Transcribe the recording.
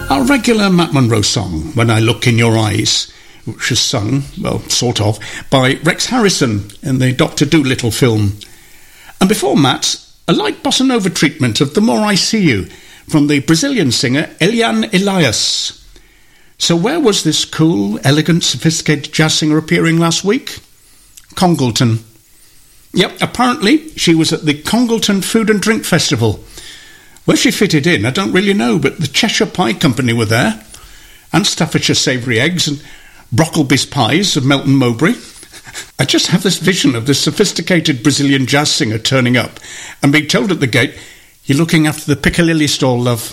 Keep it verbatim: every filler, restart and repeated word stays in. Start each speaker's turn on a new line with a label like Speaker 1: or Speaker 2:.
Speaker 1: Our regular Matt Monro song, When I Look in Your Eyes, which was sung, well, sort of, by Rex Harrison in the Doctor Dolittle film. And before Matt, a light bossa nova treatment of The More I See You from the Brazilian singer Eliane Elias. So where was this cool, elegant, sophisticated jazz singer appearing last week? Congleton. Yep, apparently she was at the Congleton Food and Drink Festival. Where she fitted in, I don't really know, but the Cheshire Pie Company were there, and Staffordshire Savoury Eggs, and Brockleby's Pies of Melton Mowbray. I just have this vision of this sophisticated Brazilian jazz singer turning up and being told at the gate, "You're looking after the Piccadilly stall, love."